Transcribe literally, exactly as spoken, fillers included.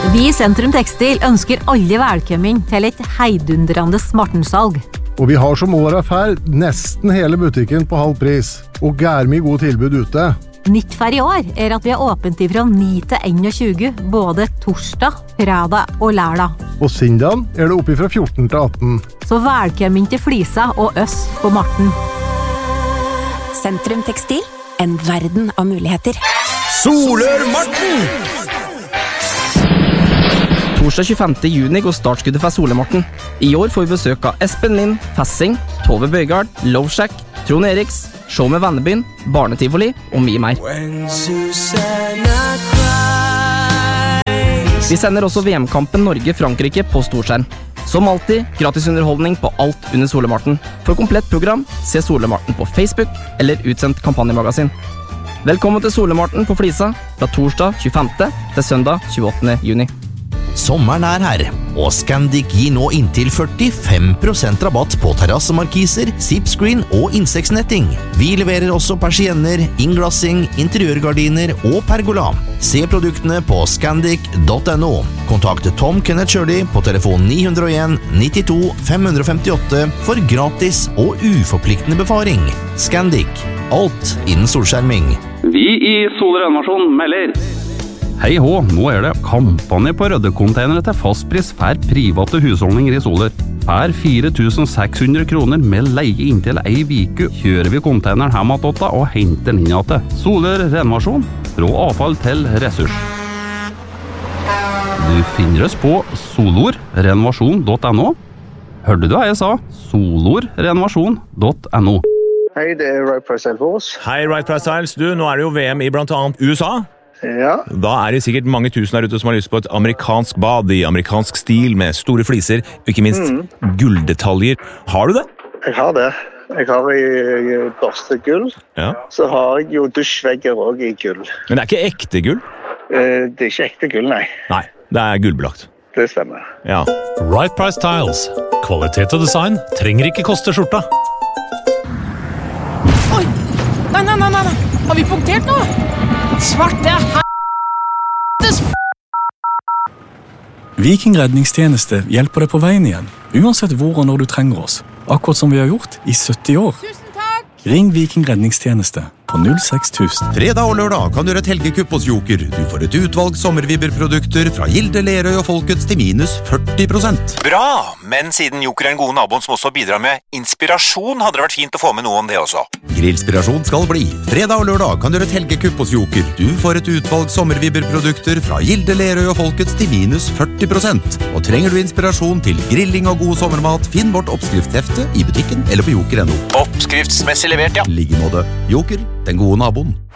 Vi i Sentrum Tekstil ønsker alle velkommen til et heidundrende Martensalg. Og vi har som året ferd nesten hele butikken på halv pris, og gærmig god tilbud ute. Nytt for i år er at vi er åpent fra ni til tjueen, både torsdag, fredag og lørdag. Og sindagen er det oppe fra fjorten til atten. Så velkommen til Flisa og Øss på Marten. Sentrum Tekstil, en verden av muligheter. Solør Marten! Torsdag tjuefemte juni går startskuddet for Solemarten. I år får vi besøk av Espen Lind, Fessing, Tove Bøygard, Loveshack, Trond Eriks, Show med Vennebyen, Barnetivoli og mye mer. Vi sender også V M-kampen Norge-Frankrike på storskjerm. Som alltid, gratis underholdning på alt under Solemarten. For komplett program, se Solemarten på Facebook eller utsendt kampanjemagasin. Velkommen til Solemarten på Flisa, fra torsdag tjuefemte til søndag tjueåttende juni. Sommeren er her, og Scandic gir nå inntil førtifem prosent rabatt på terrassemarkiser, zipscreen og insektsnetting. Vi leverer også persienner, innglassing, interiørgardiner og pergola. Se produktene på scandic punktum no. Kontakt Tom Kenneth Shirley på telefon ni null en nittito fem femtiåtte for gratis og uforpliktende befaring. Scandic, alt innen solskjerming. Vi i Solrenovasjon melder. Hei hå, nå er det kampanje på røddekonteinere til fastpris for private husholdninger i Soler. Per fire tusen seks hundre kroner med leie inntil ei vike kjører vi konteineren hjem at åtta og henter den inn til Soler Renovasjon, fra avfall til ressurs. Du finner oss på solor renovasjon punktum no. Hørte du hva jeg sa? solor renovasjon punktum no. Hei, det er Right Price Styles for oss. Hei, Right Price Styles. Du, nå er det jo V M i blant annet U S A. Ja. Da er det sikkert mange tusen der ute som har lyst på et amerikansk bad i amerikansk stil med store fliser, og ikke minst mm. gulldetaljer. Har du det? Jeg har det. Jeg har i børstegull. Ja. Så har jeg jo dusjvegger også i gull. Men det er ikke ekte gull? Eh, det er ikke ekte gull, nei. Nei, det er gullbelagt. Det stemmer. Ja. Right Price Tiles. Kvalitet og design trenger ikke koste skjorta. Oi! Nei, nei, nei, nei! Har vi punktert nå? Svarte helvetes f***! Viking redningstjeneste hjelper deg på veien igjen, uansett hvor og når du trenger oss. Akkurat som vi har gjort i sytti år. Tusen takk! Ring Viking redningstjeneste på null seks tusen. Fredag og lørdag kan du gjøre et helgekupp hos Joker. Du får et utvalg sommervibberprodukter fra Gilde, Lerøy og Folkets til minus førti prosent. Bra! Men siden Joker er en god naboen som også bidrar med inspirasjon, hadde det vært fint å få med noe om det også. Grillspirasjon skal bli. Fredag og lørdag kan du gjøre et helgekupp hos Joker. Du får et utvalg sommervibberprodukter fra Gilde, Lerøy og Folkets til minus førti prosent. Og trenger du inspirasjon til grilling og god sommermat, finn vårt oppskriftshefte i butikken eller på joker punktum no. Oppskriftsmessig levert, ja. Liggemåte. Joker, den gode naboen.